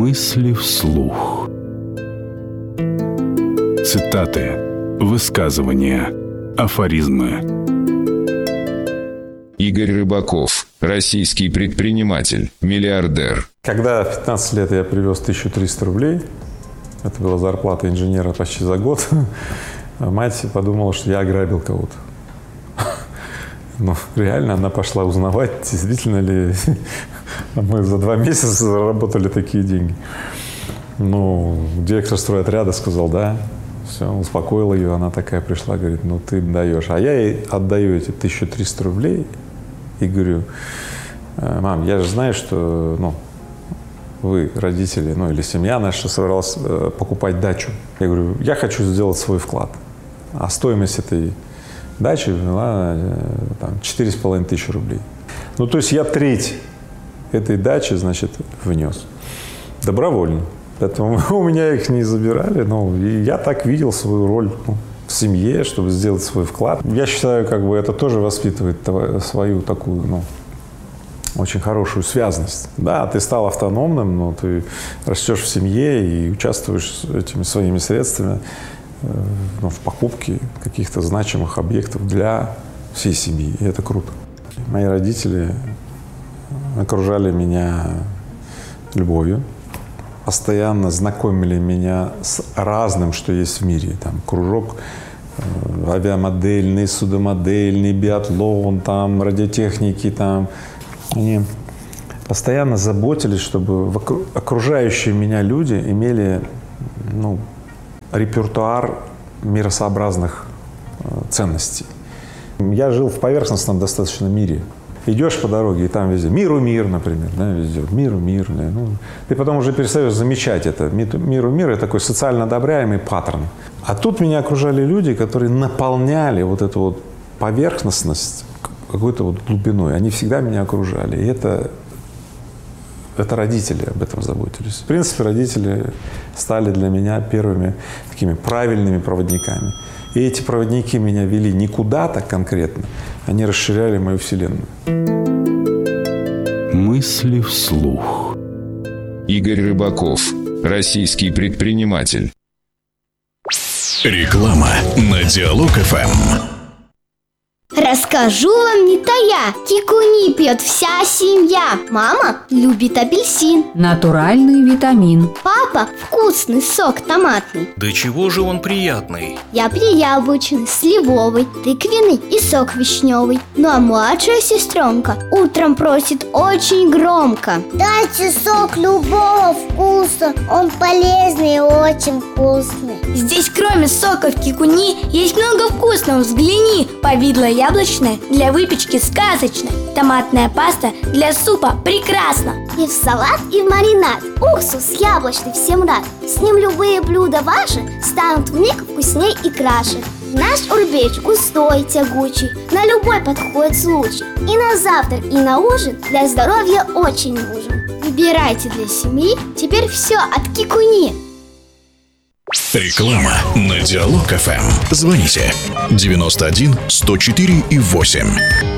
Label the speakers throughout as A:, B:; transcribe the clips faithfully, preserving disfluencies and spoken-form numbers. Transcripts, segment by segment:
A: Мысли вслух. Цитаты, высказывания, афоризмы.
B: Игорь Рыбаков, российский предприниматель, миллиардер.
C: Когда в пятнадцать лет я привез тысячу триста рублей, это была зарплата инженера почти за год, мать подумала, что я ограбил кого-то. Ну, реально она пошла узнавать, действительно ли мы за два месяца заработали такие деньги. Ну, директор стройотряда сказал, да. Все, успокоил ее, она такая пришла, говорит, ну ты даешь. А я ей отдаю эти тысячу триста рублей и говорю, мам, я же знаю, что, ну, вы, родители, ну или семья наша собралась покупать дачу. Я говорю, я хочу сделать свой вклад. А стоимость этой дачи была там четыре с половиной тысячи рублей. Ну, то есть я треть этой дачи, значит, внес. Добровольно. Поэтому у меня их не забирали. Ну, и я так видел свою роль, ну, в семье, чтобы сделать свой вклад. Я считаю, как бы это тоже воспитывает свою такую, ну, очень хорошую связность. Да, ты стал автономным, но ты растешь в семье и участвуешь этими своими средствами, ну, в покупке каких-то значимых объектов для всей семьи. И это круто. Мои родители окружали меня любовью, постоянно знакомили меня с разным, что есть в мире. Там кружок э, авиамодельный, судомодельный, биатлон, там, радиотехники. Там. Они постоянно заботились, чтобы окружающие меня люди имели, ну, репертуар миросообразных э, ценностей. Я жил в поверхностном достаточно мире. Идешь по дороге, и там везде миру мир, например, да, везде миру мир. Да, ну, ты потом уже перестаешь замечать это. Миру мир — это такой социально одобряемый паттерн. А тут меня окружали люди, которые наполняли вот эту вот поверхностность какой-то вот глубиной. Они всегда меня окружали. И это, это родители об этом заботились. В принципе, родители стали для меня первыми такими правильными проводниками. И эти проводники меня вели не куда-то конкретно, они расширяли мою вселенную.
A: Мысли вслух.
B: Игорь Рыбаков, российский предприниматель.
A: Реклама на Диалог-ФМ.
D: Расскажу вам не тая, кикуни пьет вся семья. Мама любит апельсин,
E: натуральный витамин.
D: Папа вкусный сок томатный.
F: Да чего же он приятный?
D: Я пью яблочный, сливовый, тыквенный и сок вишневый. Ну а младшая сестренка утром просит очень громко:
G: дайте сок любого вкуса, он полезный и очень вкусный.
H: Здесь кроме соков кикуни есть много вкусного, взгляни. Повидло яблочное для выпечки сказочно. Томатная паста для супа прекрасно.
G: И в салат, и в маринад. Уксус яблочный всем рад. С ним любые блюда ваши станут вмиг вкусней и краше. Наш урбеч густой, тягучий, на любой подходит случай. И на завтрак, и на ужин для здоровья очень нужен.
D: Выбирайте для семьи теперь все от кикуни.
A: Реклама на Диалог-ФМ. Звоните девяносто один сто четыре и восемь.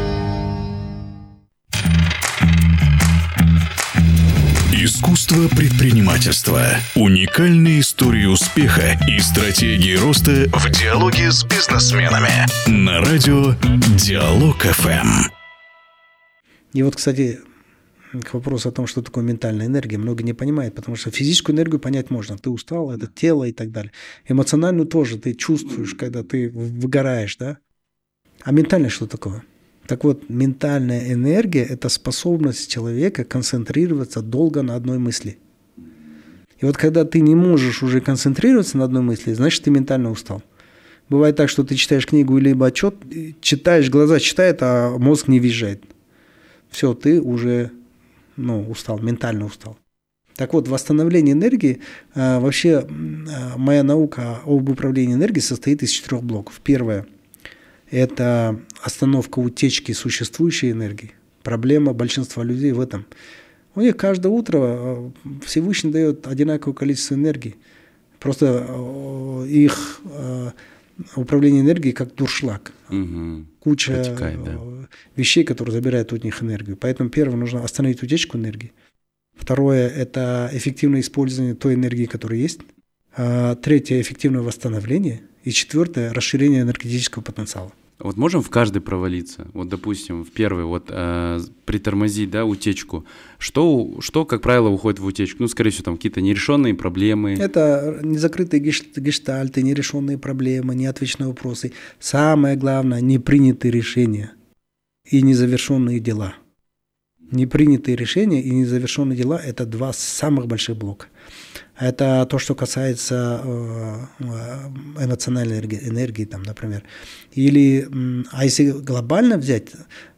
A: Искусство предпринимательства. Уникальные истории успеха и стратегии роста в диалоге с бизнесменами. На радио Диалог-ФМ.
I: И вот, кстати, к вопросу о том, что такое ментальная энергия, много не понимает, потому что физическую энергию понять можно. Ты устал, это тело и так далее. Эмоциональную тоже ты чувствуешь, когда ты выгораешь, да? А ментальное что такое? Так вот, ментальная энергия – это способность человека концентрироваться долго на одной мысли. И вот когда ты не можешь уже концентрироваться на одной мысли, значит, ты ментально устал. Бывает так, что ты читаешь книгу либо отчет, читаешь, глаза читают, а мозг не визжает. Все, ты уже... ну, устал, ментально устал. Так вот, восстановление энергии, вообще моя наука об управлении энергией состоит из четырех блоков. Первое – это остановка утечки существующей энергии. Проблема большинства людей в этом. У них каждое утро Всевышний дает одинаковое количество энергии. Просто их управление энергией как дуршлаг. Угу. Куча Протекает, да. вещей, которые забирают у них энергию. Поэтому первое, нужно остановить утечку энергии. Второе – это эффективное использование той энергии, которая есть. Третье – эффективное восстановление. И четвертое – расширение энергетического потенциала.
J: Вот можем в каждый провалиться? Вот, допустим, в первый, вот э, притормозить, да, утечку. Что, что, как правило, уходит в утечку? Ну, скорее всего, там какие-то нерешенные проблемы.
I: Это незакрытые гештальты, нерешенные проблемы, неотвеченные вопросы. Самое главное – непринятые решения и незавершенные дела. Непринятые решения и незавершенные дела – это два самых больших блока. Это то, что касается эмоциональной энергии, энергии там, например. Или, а если глобально взять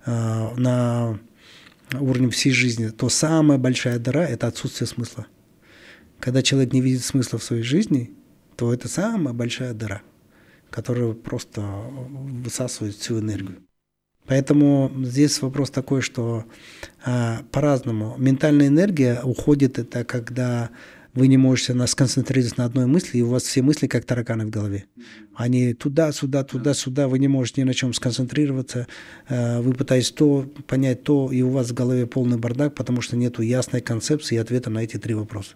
I: на уровне всей жизни, то самая большая дыра – это отсутствие смысла. Когда человек не видит смысла в своей жизни, то это самая большая дыра, которая просто высасывает всю энергию. Поэтому здесь вопрос такой, что а, по-разному. Ментальная энергия уходит, это когда вы не можете сконцентрироваться на одной мысли, и у вас все мысли как тараканы в голове. Они туда-сюда, туда-сюда, вы не можете ни на чем сконцентрироваться, вы пытаетесь то понять то, и у вас в голове полный бардак, потому что нет ясной концепции и ответа на эти три вопроса.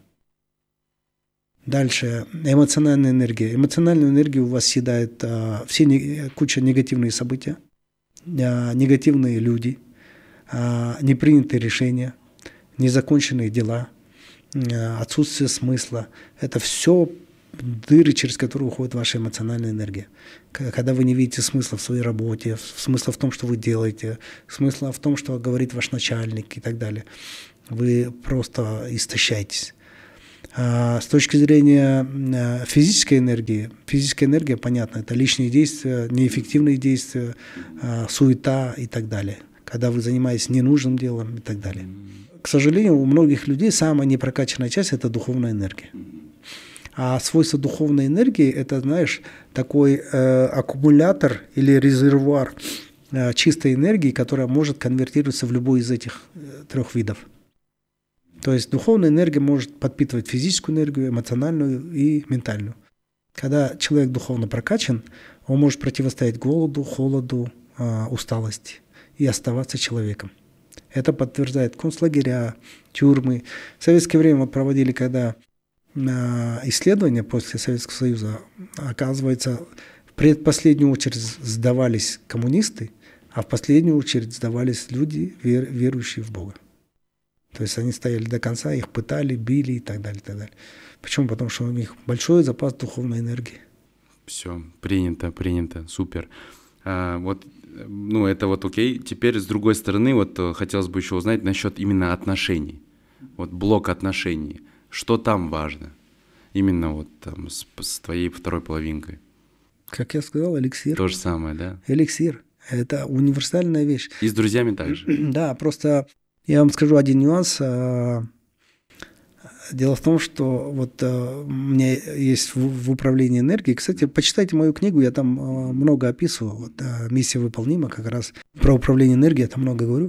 I: Дальше. Эмоциональная энергия. Эмоциональную энергию у вас съедает а, все не, куча негативных событий, а, негативные люди, а, непринятые решения, незаконченные дела, отсутствие смысла. Это все дыры, через которые уходит ваша эмоциональная энергия. Когда вы не видите смысла в своей работе, смысла в том, что вы делаете, смысла в том, что говорит ваш начальник и так далее, вы просто истощаетесь. А с точки зрения физической энергии, физическая энергия, понятно, это лишние действия, неэффективные действия, суета и так далее. Когда вы занимаетесь ненужным делом и так далее. К сожалению, у многих людей самая непрокачанная часть – это духовная энергия. А свойство духовной энергии – это, знаешь, такой э, аккумулятор или резервуар э, чистой энергии, которая может конвертироваться в любой из этих э, трех видов. То есть духовная энергия может подпитывать физическую энергию, эмоциональную и ментальную. Когда человек духовно прокачан, он может противостоять голоду, холоду, э, усталости и оставаться человеком. Это подтверждает концлагеря, тюрьмы. В советское время вот проводили, когда исследования после Советского Союза, оказывается, в предпоследнюю очередь сдавались коммунисты, а в последнюю очередь сдавались люди, вер, верующие в Бога. То есть они стояли до конца, их пытали, били и так далее, и так далее. Почему? Потому что у них большой запас духовной энергии.
J: Все, принято, принято, супер. А, вот, ну, это вот окей. Теперь, с другой стороны, вот хотелось бы еще узнать насчет именно отношений. Вот блок отношений. Что там важно? Именно вот там с, с твоей второй половинкой.
I: Как я сказал, эликсир.
J: То же самое, да?
I: Эликсир. Это универсальная вещь.
J: И с друзьями также?
I: Да, просто я вам скажу один нюанс. Дело в том, что вот у меня есть в управлении энергией. Кстати, почитайте мою книгу, я там много описываю. Вот, «Миссия выполнима», как раз про управление энергией я там много говорю.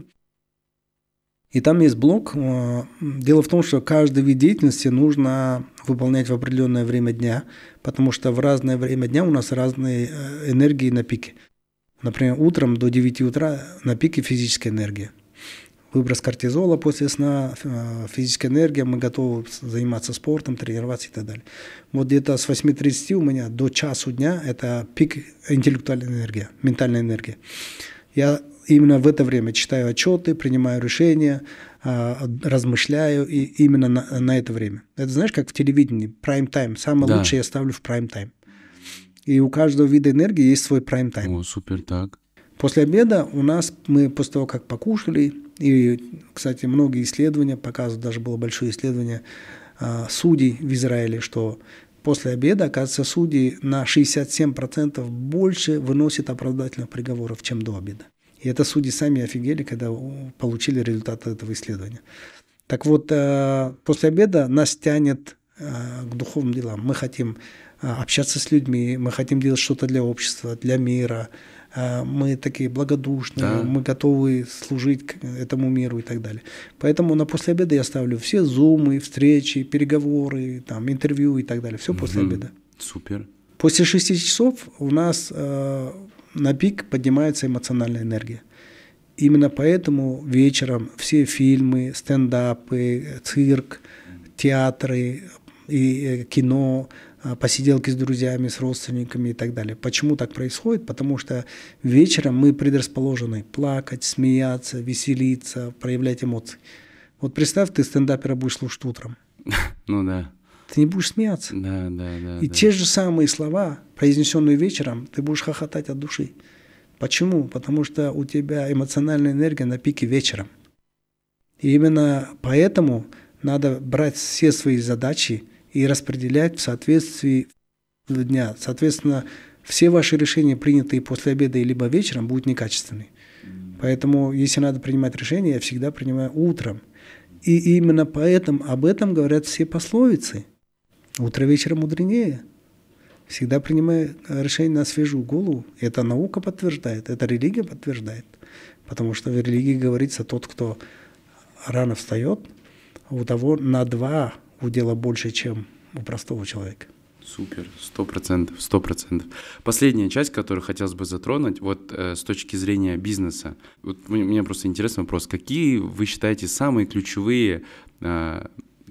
I: И там есть блок. Дело в том, что каждый вид деятельности нужно выполнять в определенное время дня, потому что в разное время дня у нас разные энергии на пике. Например, утром до девяти утра на пике физическая энергия. Выброс кортизола после сна, физическая энергия, мы готовы заниматься спортом, тренироваться и так далее. Вот где-то с восьми тридцати у меня до часу дня это пик интеллектуальной энергии, ментальной энергии. Я именно в это время читаю отчеты, принимаю решения, размышляю, и именно на, на это время. Это знаешь, как в телевидении, прайм-тайм. Самое да. лучшее я ставлю в прайм-тайм. И у каждого вида энергии есть свой прайм-тайм.
J: О, супер, так.
I: После обеда у нас, мы после того, как покушали, и, кстати, многие исследования показывают, даже было большое исследование судей в Израиле, что после обеда, оказывается, судьи на шестьдесят семь процентов больше выносят оправдательных приговоров, чем до обеда. И это судьи сами офигели, когда получили результаты этого исследования. Так вот, после обеда нас тянет к духовным делам. Мы хотим общаться с людьми, мы хотим делать что-то для общества, для мира. Мы такие благодушные, да. мы готовы служить этому миру и так далее. Поэтому на после обеда я ставлю все зумы, встречи, переговоры, там, интервью и так далее. Все после угу. обеда.
J: Супер.
I: После шести часов у нас э, на пик поднимается эмоциональная энергия. именно поэтому вечером все фильмы, стендапы, цирк, театры и кино, посиделки с друзьями, с родственниками и так далее. Почему так происходит? Потому что вечером мы предрасположены плакать, смеяться, веселиться, проявлять эмоции. Вот представь, ты стендапера будешь слушать утром.
J: Ну да.
I: Ты не будешь смеяться.
J: Да, да, да.
I: И
J: да.
I: те же самые слова, произнесенные вечером, ты будешь хохотать от души. Почему? Потому что у тебя эмоциональная энергия на пике вечером. И именно поэтому надо брать все свои задачи и распределять в соответствии дня. Соответственно, все ваши решения, принятые после обеда либо вечером, будут некачественные. Поэтому, если надо принимать решения, я всегда принимаю утром. И именно поэтому об этом говорят все пословицы. Утро вечера мудренее. Всегда принимай решение на свежую голову. Это наука подтверждает, это религия подтверждает. Потому что в религии говорится, тот, кто рано встает, у того на два удела больше, чем у простого человека.
J: Супер, сто процентов, сто процентов. Последняя часть, которую хотелось бы затронуть, вот э, с точки зрения бизнеса. Вот мне просто интересный вопрос. Какие вы считаете самые ключевые э,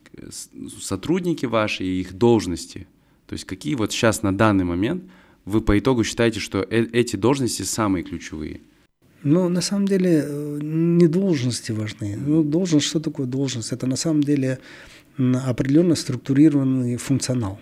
J: сотрудники ваши и их должности? То есть какие вот сейчас на данный момент вы по итогу считаете, что э- эти должности самые ключевые?
I: Ну, на самом деле, не должности важны. Ну, должность, что такое должность? Это на самом деле определенно структурированный функционал.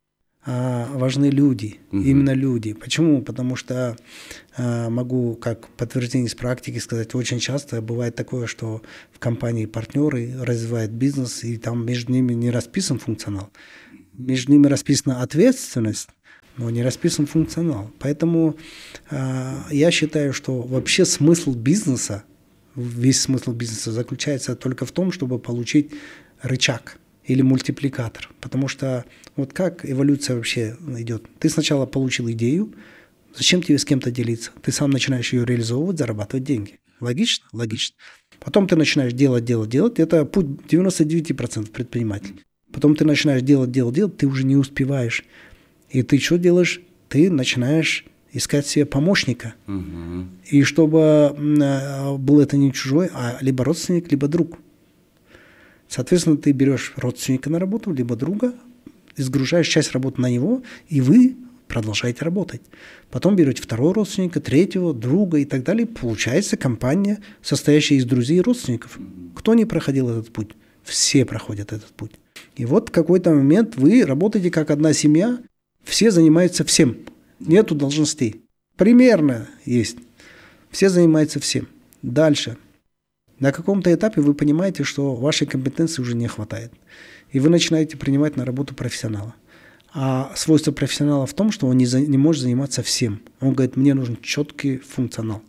I: А важны люди, угу. именно люди. Почему? Потому что а, могу, как подтверждение из практики сказать, очень часто бывает такое, что в компании партнеры развивают бизнес, и там между ними не расписан функционал. Между ними расписана ответственность, но не расписан функционал. Поэтому а, я считаю, что вообще смысл бизнеса, весь смысл бизнеса заключается только в том, чтобы получить рычаг или мультипликатор. Потому что вот как эволюция вообще идет? Ты сначала получил идею, зачем тебе с кем-то делиться? Ты сам начинаешь ее реализовывать, зарабатывать деньги. Логично? Логично. Потом ты начинаешь делать, делать, делать. Это путь девяносто девять процентов предпринимателей. Потом ты начинаешь делать, делать, делать, ты уже не успеваешь. И ты что делаешь? Ты начинаешь искать себе помощника. Угу. И чтобы был это не чужой, а либо родственник, либо друг. Соответственно, ты берешь родственника на работу, либо друга, сгружаешь часть работы на него, и вы продолжаете работать. Потом берете второго родственника, третьего, друга и так далее. Получается компания, состоящая из друзей и родственников. Кто не проходил этот путь? Все проходят этот путь. И вот в какой-то момент вы работаете как одна семья, все занимаются всем. Нету должностей. Примерно есть. Все занимаются всем. Дальше. На каком-то этапе вы понимаете, что вашей компетенции уже не хватает. И вы начинаете принимать на работу профессионала. А свойство профессионала в том, что он не, за, не может заниматься всем. Он говорит, мне нужен четкий функционал.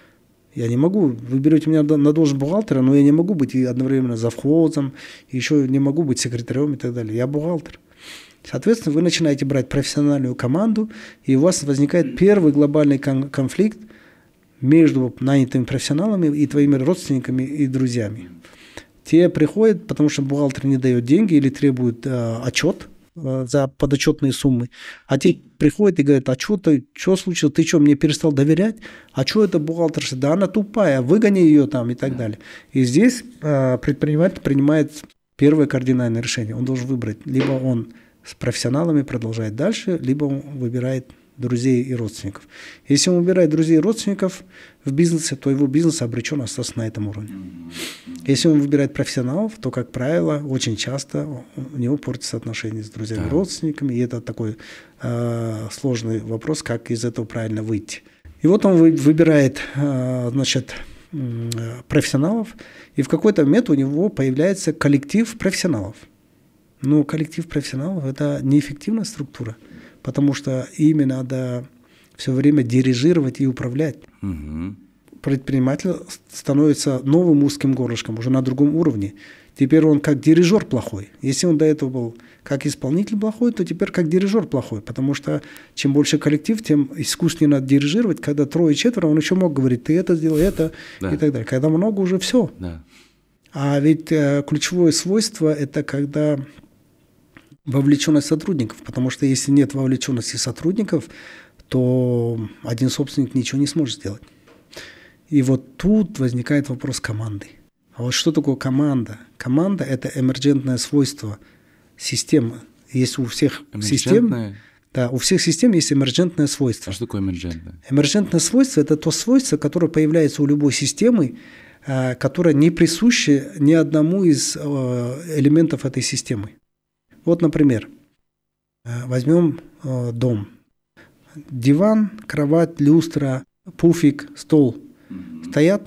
I: Я не могу, вы берете меня на должность бухгалтера, но я не могу быть и одновременно завхозом, и еще не могу быть секретарем и так далее. Я бухгалтер. Соответственно, вы начинаете брать профессиональную команду, и у вас возникает первый глобальный кон- конфликт между нанятыми профессионалами и твоими родственниками и друзьями. Те приходят, потому что бухгалтер не дает деньги или требует э, отчет э, за подотчетные суммы. А те приходят и говорят, а что ты, что случилось, ты что, мне перестал доверять? А что это бухгалтерша? Да она тупая, выгони ее там и так далее. И здесь э, предприниматель принимает первое кардинальное решение. Он должен выбрать, либо он с профессионалами продолжает дальше, либо он выбирает друзей и родственников. Если он выбирает друзей и родственников в бизнесе, то его бизнес обречен остаться на этом уровне. Если он выбирает профессионалов, то, как правило, очень часто у него портятся отношения с друзьями и родственниками, и это такой э, сложный вопрос, как из этого правильно выйти. И вот он выбирает э, значит, э, профессионалов, и в какой-то момент у него появляется коллектив профессионалов. Но коллектив профессионалов – это неэффективная структура, потому что ими надо все время дирижировать и управлять. Угу. Предприниматель становится новым узким горлышком, уже на другом уровне. Теперь он как дирижер плохой. Если он до этого был как исполнитель плохой, то теперь как дирижер плохой, потому что чем больше коллектив, тем искуснее надо дирижировать. Когда трое-четверо, он еще мог говорить, ты это сделай, это да. и так далее. Когда много, уже все. Да. А ведь э, ключевое свойство – это когда вовлеченность сотрудников, потому что если нет вовлеченности сотрудников, то один собственник ничего не сможет сделать. И вот тут возникает вопрос команды. А вот что такое команда? Команда – это эмерджентное свойство системы. Есть у всех систем, да, у всех систем есть эмерджентное свойство.
J: А что такое эмерджентное?
I: Эмерджентное свойство – это то свойство, которое появляется у любой системы, которое не присуще ни одному из элементов этой системы. Вот, например, возьмем дом. Диван, кровать, люстра, пуфик, стол стоят.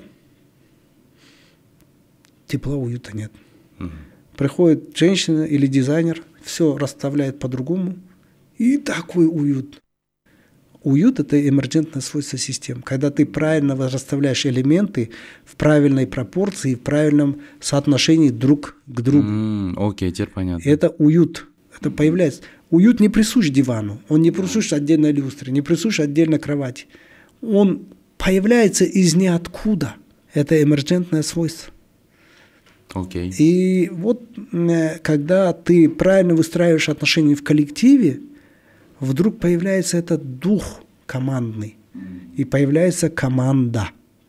I: Тепла, уюта нет. Приходит женщина или дизайнер, все расставляет по-другому, и такой уют. Уют – это эмерджентное свойство систем. Когда ты правильно расставляешь элементы в правильной пропорции, в правильном соотношении друг к другу.
J: Mm, окей, теперь понятно.
I: Это уют. Это появляется. Уют не присущ дивану, он не присущ отдельной люстре, не присущ отдельной кровати. Он появляется из ниоткуда. Это эмерджентное свойство.
J: Окей.
I: И вот когда ты правильно выстраиваешь отношения в коллективе, вдруг появляется этот дух командный, и появляется команда.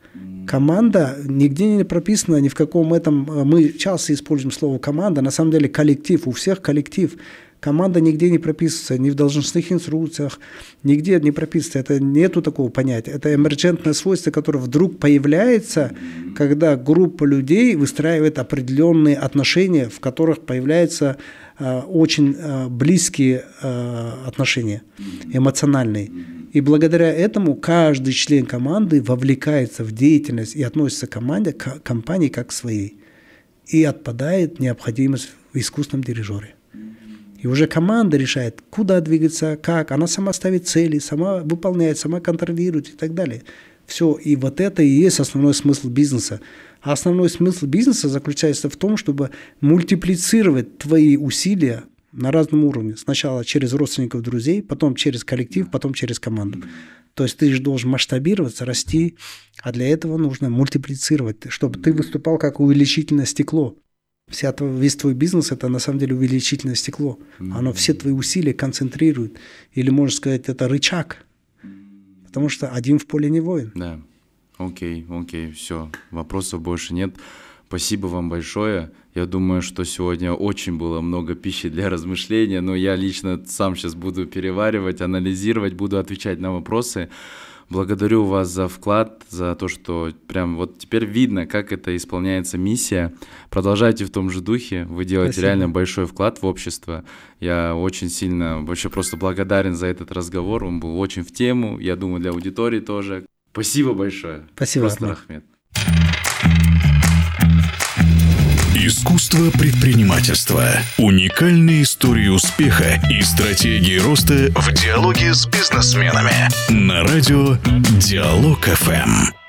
I: Команда нигде не прописана, ни в каком этом... Мы часто используем слово «команда», на самом деле коллектив, у всех коллектив. Команда нигде не прописывается, ни в должностных инструкциях, нигде не прописывается. Это нету такого понятия. Это эмерджентное свойство, которое вдруг появляется, когда группа людей выстраивает определенные отношения, в которых появляются э, очень э, близкие э, отношения, эмоциональные. И благодаря этому каждый член команды вовлекается в деятельность и относится к команде, к компании как к своей. И отпадает необходимость в искусственном дирижере. И уже команда решает, куда двигаться, как. Она сама ставит цели, сама выполняет, сама контролирует и так далее. Все. И вот это и есть основной смысл бизнеса. А основной смысл бизнеса заключается в том, чтобы мультиплицировать твои усилия на разном уровне. Сначала через родственников, друзей, потом через коллектив, потом через команду. То есть ты же должен масштабироваться, расти, а для этого нужно мультиплицировать, чтобы ты выступал как увеличительное стекло. Вся твой, весь твой бизнес – это на самом деле увеличительное стекло. Оно все твои усилия концентрирует. Или, можно сказать, это рычаг. Потому что один в поле не воин.
J: Да. Окей, окей, все. Вопросов больше нет. Спасибо вам большое. Я думаю, что сегодня очень было много пищи для размышления, но я лично сам сейчас буду переваривать, анализировать, буду отвечать на вопросы. Благодарю вас за вклад, за то, что прям вот теперь видно, как это исполняется миссия. Продолжайте в том же духе, вы делаете Спасибо. Реально большой вклад в общество. Я очень сильно, вообще просто благодарен за этот разговор, он был очень в тему, я думаю, для аудитории тоже. Спасибо большое.
I: Спасибо,
J: Просто Ахмед.
A: Искусство предпринимательства. Уникальные истории успеха и стратегии роста в диалоге с бизнесменами. На радио Диалог эф эм.